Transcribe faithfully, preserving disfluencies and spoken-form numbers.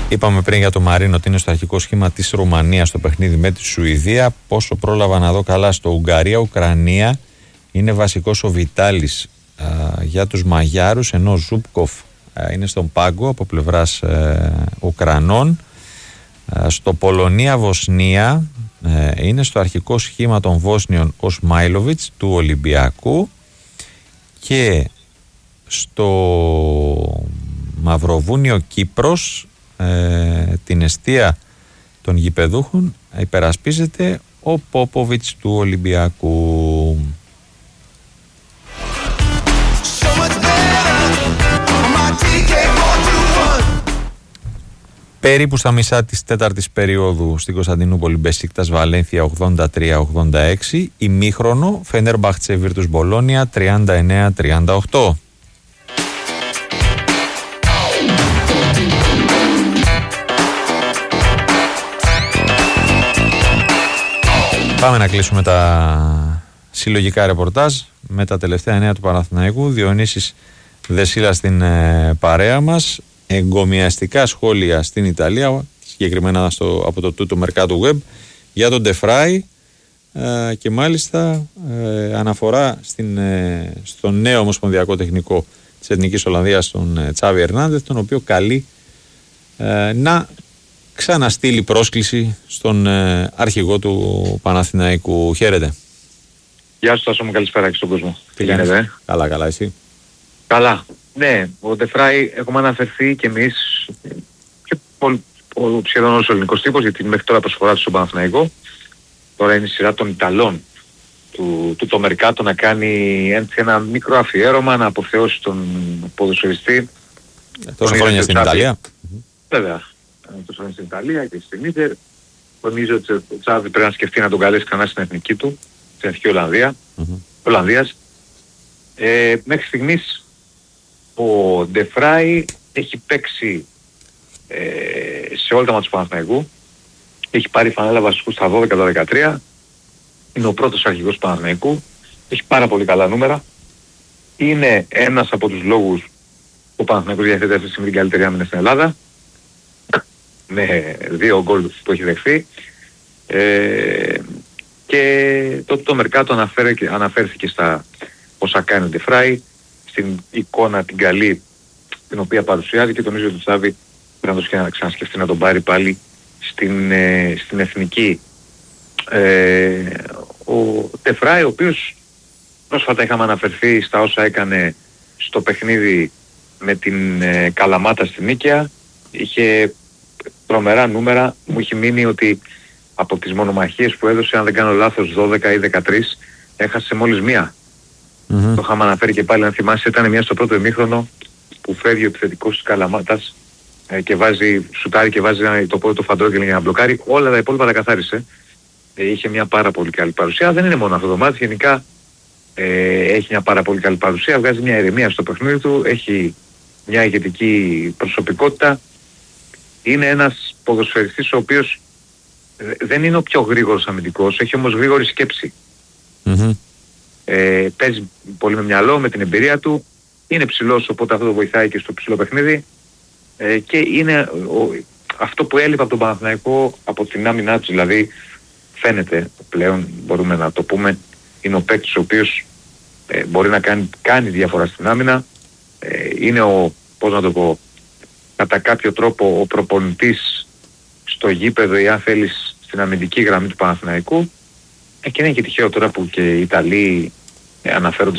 Είπαμε πριν για το Μαρίνο ότι είναι στο αρχικό σχήμα της Ρουμανίας στο παιχνίδι με τη Σουηδία. Πόσο πρόλαβα να δω καλά στο Ουγγαρία-Ουκρανία, είναι βασικός ο Βιτάλης α, για τους Μαγιάρους, ενώ ο Ζούπκοφ α, είναι στον πάγκο από πλευράς α, Ουκρανών. Α, στο Πολωνία-Βοσνία α, είναι στο αρχικό σχήμα των Βόσνιων ο Σμάιλοβιτς του Ολυμπιακού, και στο Μαυροβούνιο-Κύπρος ε, την εστία των γηπεδούχων υπερασπίζεται ο Πόποβιτς του Ολυμπιακού. Περίπου στα μισά της τέταρτης περίοδου στην Κωνσταντινούπολη, Μπεσίκτας Βαλένθια ογδόντα τρία ογδόντα έξι, ημίχρονο Φενέρμπαχτσε Βίρτους Μπολόνια τριάντα εννέα τριάντα οκτώ. Πάμε να κλείσουμε τα συλλογικά ρεπορτάζ με τα τελευταία νέα του Παναθηναϊκού. Διονύσης Δεσίλα στην ε, παρέα μας. Εγκομιαστικά σχόλια στην Ιταλία, συγκεκριμένα στο, από το τούτο Mercato Web, για τον Ντεφράι ε, και μάλιστα ε, αναφορά στην, ε, στον νέο ομοσπονδιακό τεχνικό της Εθνικής Ολλανδίας, τον ε, Τσάβι Ερνάντεθ, τον οποίο καλεί ε, να ξαναστείλει πρόσκληση στον ε, αρχηγό του Παναθηναϊκού. Χαίρετε. Γεια σου Τάσο μου, καλησπέρα και στον κόσμο. Τι κάνετε? Καλά, καλά, εσύ? Καλά. Ναι, ο Ντεφράι έχουμε αναφερθεί και εμείς και πολύ, ο, σχεδόν όλος ο ελληνικός τύπος, γιατί μέχρι τώρα προσφορά του στον Παναθηναϊκό. Τώρα είναι η σειρά των Ιταλών του, του το Mercato να κάνει ένα μικρό αφιέρωμα, να αποθεώσει τον ποδοσφαιριστή. Τόσα χρόνια στην Ιταλία. Βέβαια. Τόσα χρόνια στην Ιταλία και στην Ίντερ. Νομίζω ότι ο Τσάβη πρέπει να σκεφτεί να τον καλέσει ξανά στην εθνική του, στην εθνική Ολλανδία. Mm-hmm. Ολλανδίας. Ε, μέχρι στιγμής ο Ντεφράι έχει παίξει ε, σε όλα τα μάτια του Παναθηναϊκού. Έχει πάρει φανέλα βασικού στα δώδεκα δεκατρία. Είναι ο πρώτος αρχηγός του Παναθηναϊκού. Έχει πάρα πολύ καλά νούμερα. Είναι ένας από τους λόγους που ο Παναθηναϊκός διαθέτει αυτή τη στιγμή την καλύτερη άμυνα στην Ελλάδα. Με δύο γκολ που έχει δεχθεί. Ε, και το, το Mercato αναφέρθηκε στα όσα κάνει ο Ντεφράι, στην εικόνα την καλή την οποία παρουσιάζει, και νομίζω ότι ο Τσάβη πρέπει να το ξανασκεφτεί να τον πάρει πάλι στην, ε, στην εθνική. Ε, ο Ντεφράι, ο οποίος πρόσφατα είχαμε αναφερθεί στα όσα έκανε στο παιχνίδι με την ε, Καλαμάτα στην Νίκαια, είχε τρομερά νούμερα. Μου είχε μείνει ότι από τις μονομαχίες που έδωσε, αν δεν κάνω λάθος, δώδεκα ή δεκατρία, έχασε μόλις μία. Mm-hmm. Το είχαμε αναφέρει και πάλι, αν θυμάσαι, ήταν μια στο πρώτο ημίχρονο που φεύγει ο επιθετικός της Καλαμάτας ε, και βάζει, σουτάρει και βάζει ένα, το πρώτο φαντρόγγελο για να μπλοκάρει. Όλα τα υπόλοιπα τα καθάρισε. Ε, είχε μια πάρα πολύ καλή παρουσία. Δεν είναι μόνο αυτό το μάτι, γενικά ε, έχει μια πάρα πολύ καλή παρουσία. Βγάζει μια ηρεμία στο παιχνίδι του, έχει μια ηγετική προσωπικότητα. Είναι ένας ποδοσφαιριστής ο οποίος δεν είναι ο πιο γρήγορος αμυντικός, έχει όμως γρήγορη σκέψη. Mm-hmm. Ε, παίζει πολύ με μυαλό, με την εμπειρία του, είναι ψηλός, οπότε αυτό το βοηθάει και στο ψηλό παιχνίδι, ε, και είναι ο, αυτό που έλειπε από τον Παναθηναϊκό, από την άμυνά του, δηλαδή φαίνεται πλέον, μπορούμε να το πούμε, είναι ο παίκτης ο οποίος ε, μπορεί να κάνει, κάνει διαφορά στην άμυνα, ε, είναι ο, πώς να το πω, κατά κάποιο τρόπο ο προπονητής στο γήπεδο, ή αν θέλεις στην αμυντική γραμμή του Παναθηναϊκού. Ε, και είναι και τυχαίο τώρα που και οι Ιταλοί ε, αναφέρονται